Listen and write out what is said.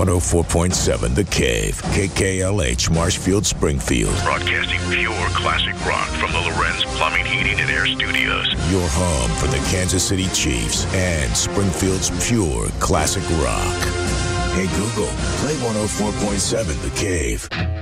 104.7 The Cave, KKLH, Marshfield, Springfield. Broadcasting pure classic rock from the Lorenz Plumbing, Heating, and Air Studios. Your home for the Kansas City Chiefs and Springfield's pure classic rock. Hey Google, play 104.7 The Cave.